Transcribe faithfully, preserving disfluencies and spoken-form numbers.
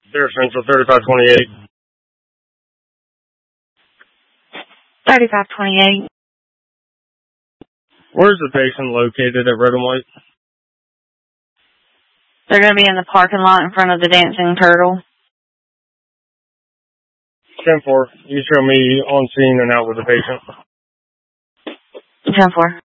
Deer Central, thirty-five twenty-eight. thirty-five twenty-eight. Where's the patient located at Red and White? They're going to be in the parking lot in front of the Dancing Turtle. ten four. You show me on scene and out with the patient. ten four.